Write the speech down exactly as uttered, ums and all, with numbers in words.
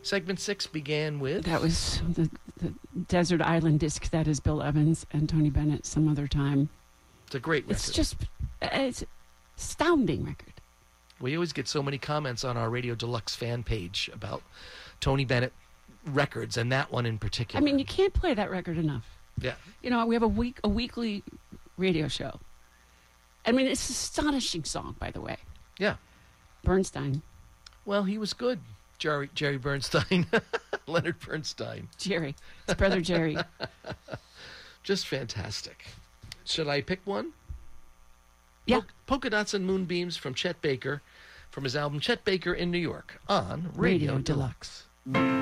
Segment six began with... That was the, the Desert Island disc. That is Bill Evans and Tony Bennett Some Other Time. It's a great record. It's just, it's an astounding record. We always get so many comments on our Radio Deluxe fan page about Tony Bennett records, and that one in particular. I mean, you can't play that record enough. Yeah. You know, we have a week, a weekly radio show. I mean, it's an astonishing song, by the way. Yeah. Bernstein. Well, he was good. Jerry Jerry Bernstein. Leonard Bernstein. Jerry. It's brother Jerry. Just fantastic. Should I pick one? Yeah. Pol- Polka Dots and Moonbeams from Chet Baker, from his album Chet Baker in New York, on Radio, Radio Deluxe. Deluxe.